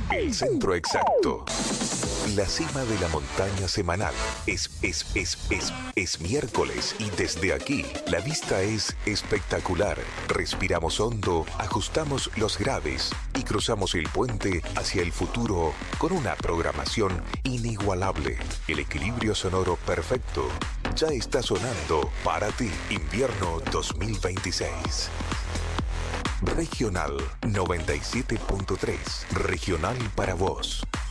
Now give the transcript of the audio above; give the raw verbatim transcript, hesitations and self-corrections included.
El centro exacto. La cima de la montaña semanal. Es, es, es, es, es miércoles y desde aquí la vista es espectacular. Respiramos hondo, ajustamos los graves y cruzamos el puente hacia el futuro con una programación inigualable. El equilibrio sonoro perfecto ya está sonando para ti. Invierno dos mil veintiséis. Regional noventa y siete punto tres. Regional para vos.